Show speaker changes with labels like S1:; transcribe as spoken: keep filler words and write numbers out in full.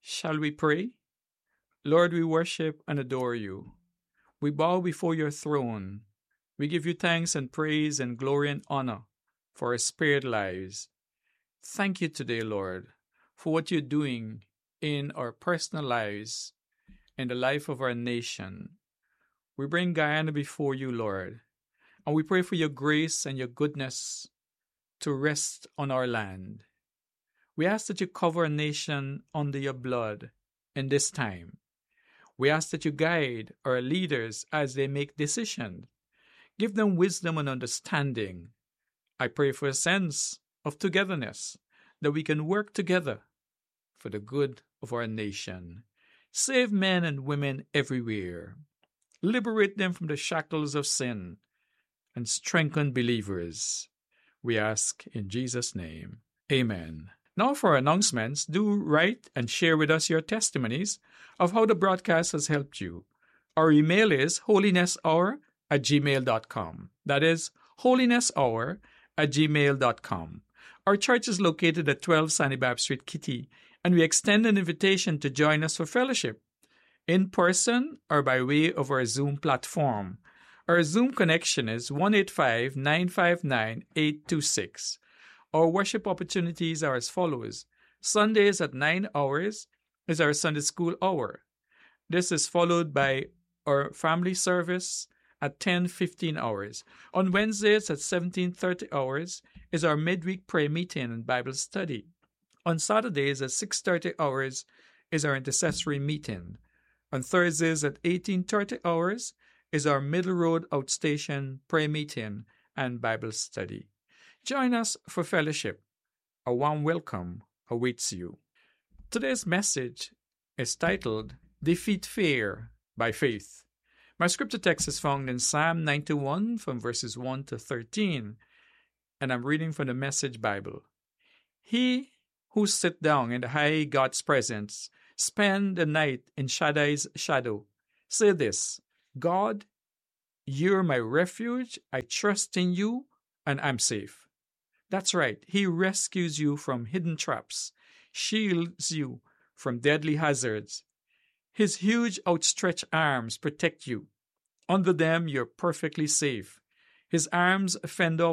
S1: Shall we pray? Lord, we worship and adore you. We bow before your throne. We give you thanks and praise and glory and honor for our spirit lives. Thank you today, Lord, for what you're doing in our personal lives, in the life of our nation. We bring Guyana before you, Lord, and we pray for your grace and your goodness to rest on our land. We ask that you cover our nation under your blood in this time. We ask that you guide our leaders as they make decisions. Give them wisdom and understanding. I pray for a sense of togetherness, that we can work together for the good of our nation. Save men and women everywhere. Liberate them from the shackles of sin and strengthen believers. We ask in Jesus' name. Amen. Now for announcements, do write and share with us your testimonies of how the broadcast has helped you. Our email is holinesshour at gmail dot com. That is holinesshour at gmail dot com. Our church is located at twelve Sanibab Street, Kitty, and we extend an invitation to join us for fellowship, in person or by way of our Zoom platform. Our Zoom connection is one eight five, nine five nine, eight two six. Our worship opportunities are as follows. Sundays at nine hours is our Sunday school hour. This is followed by our family service at ten fifteen hours. On Wednesdays at seventeen thirty hours is our midweek prayer meeting and Bible study. On Saturdays at six thirty hours is our intercessory meeting. On Thursdays at eighteen thirty hours is our Middle Road Outstation prayer meeting and Bible study. Join us for fellowship. A warm welcome awaits you. Today's message is titled, Defeat Fear by Faith. My scripture text is found in Psalm ninety-one from verses one to thirteen, and I'm reading from the Message Bible. He who sit down in the high God's presence, spend the night in Shaddai's shadow. Say this, God, you're my refuge, I trust in you, and I'm safe. That's right, he rescues you from hidden traps, shields you from deadly hazards. His huge outstretched arms protect you. Under them, you're perfectly safe. His arms fend off